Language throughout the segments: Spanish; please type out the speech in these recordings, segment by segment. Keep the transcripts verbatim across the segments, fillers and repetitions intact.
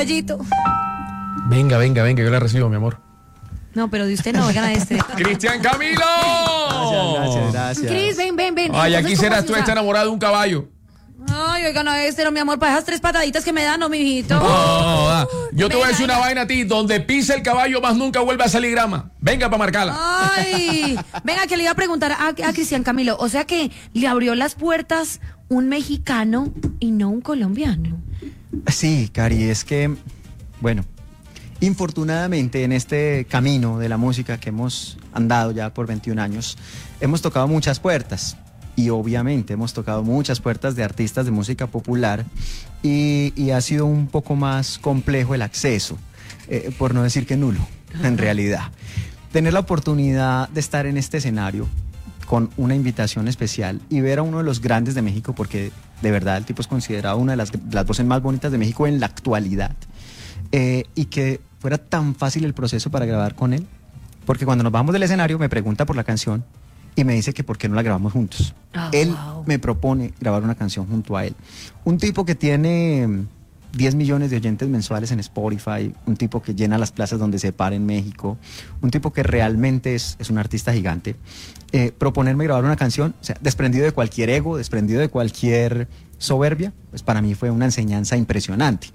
caballito. Venga, venga, venga, yo la recibo, mi amor. No, pero de usted no, oigan a este. ¡Cristian Camilo! Gracias, gracias, gracias. Cris, ven, ven, ven. Ay, Entonces, aquí ¿cómo serás se tú, usa? está enamorado de un caballo. Ay, oigan a este, no, mi amor, para esas tres pataditas que me dan, no, mijito. No, ah, yo te voy a Venga, decir una venga. vaina a ti, donde pisa el caballo más nunca vuelve a salir grama. Venga para marcarla. Ay, venga, que le iba a preguntar a, a Cristian Camilo, o sea que le abrió las puertas un mexicano y no un colombiano. Sí, Cari, es que, bueno, infortunadamente en este camino de la música que hemos andado ya por veintiún años, hemos tocado muchas puertas. Y obviamente hemos tocado muchas puertas de artistas de música popular y, y ha sido un poco más complejo el acceso, eh, por no decir que nulo, en realidad. Tener la oportunidad de estar en este escenario con una invitación especial y ver a uno de los grandes de México, porque de verdad el tipo es considerado una de las, las voces más bonitas de México en la actualidad, eh, y que fuera tan fácil el proceso para grabar con él, porque cuando nos bajamos del escenario me pregunta por la canción y me dice que por qué no la grabamos juntos. Oh, él wow. me propone grabar una canción junto a él. Un tipo que tiene diez millones de oyentes mensuales en Spotify, un tipo que llena las plazas donde se para en México, un tipo que realmente es, es un artista gigante. Eh, proponerme grabar una canción, o sea, desprendido de cualquier ego, desprendido de cualquier soberbia, pues para mí fue una enseñanza impresionante.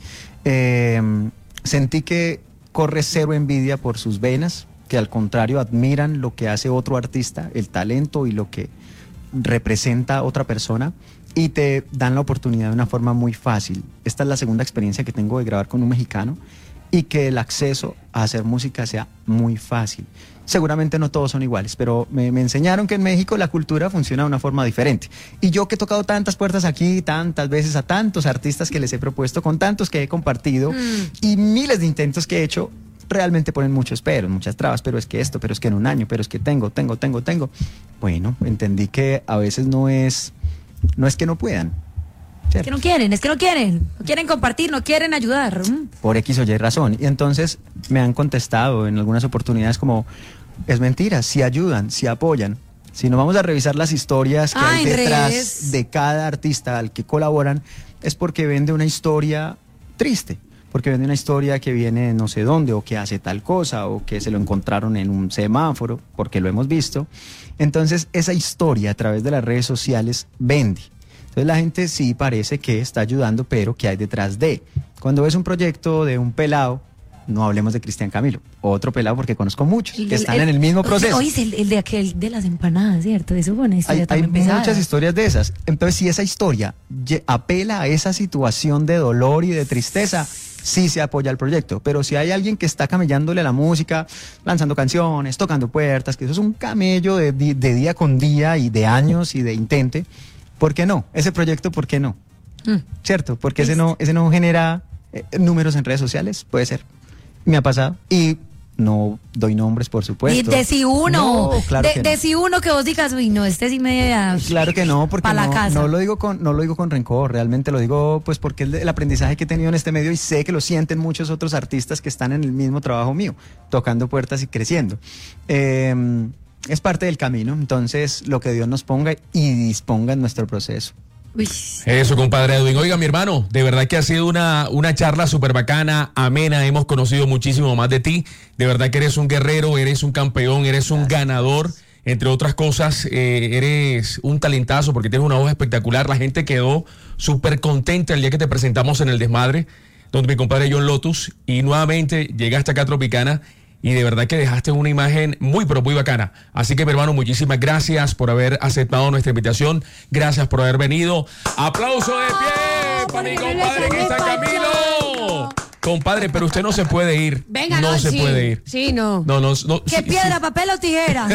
Eh, sentí que corre cero envidia por sus venas, que al contrario admiran lo que hace otro artista, el talento y lo que representa otra persona, y te dan la oportunidad de una forma muy fácil. Esta es la segunda experiencia que tengo de grabar con un mexicano y que el acceso a hacer música sea muy fácil. Seguramente no todos son iguales, pero me, me enseñaron que en México la cultura funciona de una forma diferente. Y yo que he tocado tantas puertas aquí, tantas veces a tantos artistas que les he propuesto, con tantos que he compartido, Mm. y miles de intentos que he hecho, realmente ponen muchos peros, muchas trabas, pero es que esto, pero es que en un año, pero es que tengo, tengo, tengo, tengo. Bueno, entendí que a veces no es, no es que no puedan, Es ¿cierto? que no quieren, es que no quieren. No quieren compartir, no quieren ayudar. Mm. Por X o Y razón. Y entonces me han contestado en algunas oportunidades como, es mentira, si ayudan, si apoyan. Si no vamos a revisar las historias que Ah, hay en detrás redes. de cada artista al que colaboran, es porque vende una historia triste, porque vende una historia que viene no sé dónde, o que hace tal cosa, o que se lo encontraron en un semáforo, porque lo hemos visto. Entonces esa historia a través de las redes sociales vende. Entonces la gente sí parece que está ayudando, pero ¿qué hay detrás de? Cuando ves un proyecto de un pelado, no hablemos de Cristian Camilo, otro pelado porque conozco muchos El que del- están en el mismo proceso. Oye, es el, el de aquel de las empanadas, ¿cierto? Eso fue una Hay, historia hay también pesada. muchas historias de esas. Entonces, si esa historia lle- apela a esa situación de dolor y de tristeza, sí se apoya el proyecto. Pero si hay alguien que está camellándole a la música, lanzando canciones, tocando puertas, que eso es un camello de, di- de día con día y de años y de intente, ¿por qué no? Ese proyecto, ¿por qué no? Mm. ¿Cierto? Porque ese no, ese no genera eh, números en redes sociales, puede ser. Me ha pasado. Y no doy nombres, por Y supuesto. de si uno, No, claro de, que de no. si uno que vos digas, uy, no, este sí me da. Claro que no, porque Pa' la no, casa. no lo digo con, no lo digo con rencor, realmente lo digo pues porque es el aprendizaje que he tenido en este medio y sé que lo sienten muchos otros artistas que están en el mismo trabajo mío, tocando puertas y creciendo. Eh, es parte del camino, entonces lo que Dios nos ponga y disponga en nuestro proceso. Uy. Eso, compadre Edwin. Oiga, mi hermano, de verdad que ha sido una, una charla súper bacana, amena. Hemos conocido muchísimo más de ti. De verdad que eres un guerrero, eres un campeón, eres un ganador. Entre otras cosas, eh, eres un talentazo porque tienes una voz espectacular. La gente quedó súper contenta el día que te presentamos en El Desmadre, donde mi compadre John Lotus, y nuevamente llegaste acá a Tropicana. Y de verdad que dejaste una imagen muy, pero muy bacana. Así que, mi hermano, muchísimas gracias por haber aceptado nuestra invitación. Gracias por haber venido. ¡Aplauso de pie para mi compadre Cristian Camilo! Compadre, pero usted no se puede ir. Venga, no, no, se sí, puede ir. sí, no. No, no, no. ¿Qué sí, piedra, sí. papel o tijera?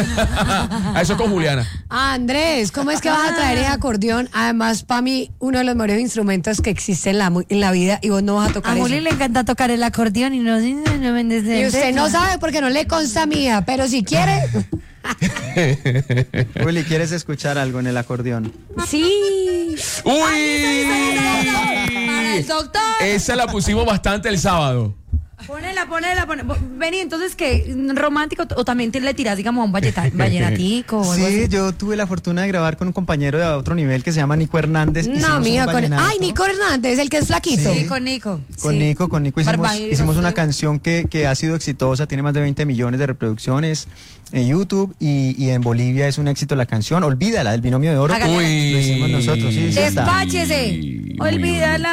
A eso con Juliana. Ah, Andrés, ¿cómo es que vas a traer ese acordeón? Además, para mí, uno de los mejores instrumentos que existe en la, mu- en la vida y vos no vas a A tocar eso. Juli le encanta tocar el acordeón y no, no me Y usted no sabe porque no le consta mía, pero si quiere, Willy, ¿quieres escuchar algo en el acordeón? Sí. ¡Uy! Para el doctor. Esa la pusimos bastante el sábado. Ponela, ponela, ponela. Vení, entonces, ¿qué? ¿Romántico o también te le tiras, digamos, a un valleta- vallenatico o algo Sí, así? yo tuve la fortuna de grabar con un compañero de otro nivel que se llama Nico Hernández. No, Hicimos un mija, con... vallenato. Ay, Nico Hernández, el que es flaquito. Sí, con Nico. Con sí. Nico, con Nico hicimos, Barbaridad, hicimos una fue- canción que, que ha sido exitosa, tiene más de veinte millones de reproducciones en YouTube y, y en Bolivia es un éxito la canción. Olvídala, del binomio de oro. Hágale. Uy. Lo hicimos nosotros, sí, sí está. Despáchese. Uy, uy, uy. Olvídala.